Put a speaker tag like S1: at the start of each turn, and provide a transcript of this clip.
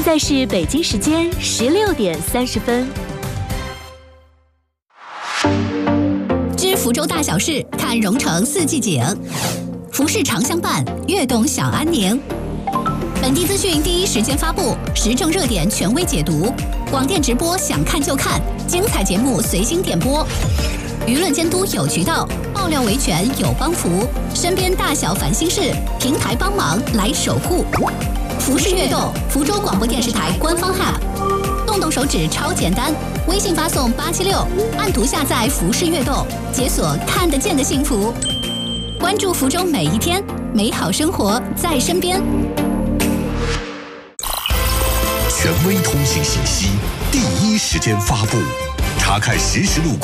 S1: 在是北京时间16:30。
S2: 知福州大小事，看蓉城四季景。服饰常相伴，悦动享安宁。本地资讯第一时间发布，时政热点权威解读，广电直播想看就看，精彩节目随心点播。舆论监督有渠道，爆料维权有帮扶，身边大小烦心事，平台帮忙来守护。服饰悦动，福州广播电视台官方 App， 动动手指超简单，微信发送876，按图下载服饰悦动，解锁看得见的幸福。关注福州每一天，美好生活在身边。
S3: 权威通信信息，第一时间发布，查看实时路况。